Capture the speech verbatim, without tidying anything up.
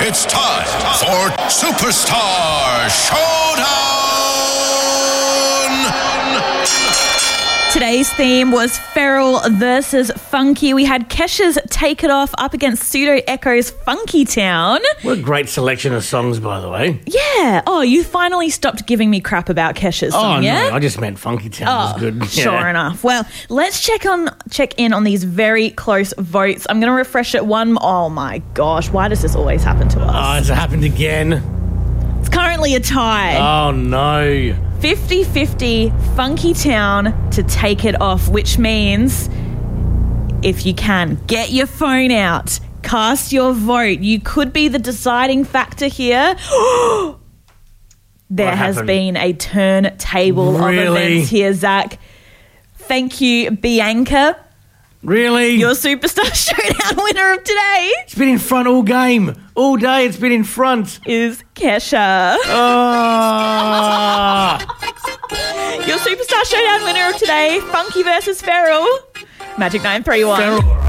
It's time for Superstar Showdown! Today's theme was Feral versus Funky. We had Kesha's Take It Off up against Pseudo Echo's Funky Town. What a great selection of songs, by the way. Yeah. Oh, you finally stopped giving me crap about Kesha's song, oh, yeah? no, I just meant Funky Town Oh, was good. Sure Yeah. enough. Well, let's check on check in on these very close votes. I'm going to refresh it one. Oh my gosh, why does this always happen to us? Oh, it's happened again. It's currently a tie. Oh, no. fifty-fifty Funky Town to Take It Off, which means if you can, get your phone out, cast your vote. You could be the deciding factor here. There What has happened? been a turntable of Really? events here, Zach. Thank you, Bianca. Really? Your Superstar Showdown winner of today It's been in front all game. All day it's been in front. is Kesha. Oh. Your Superstar Showdown winner of today, Funky versus Feral. Magic nine three one. Feral.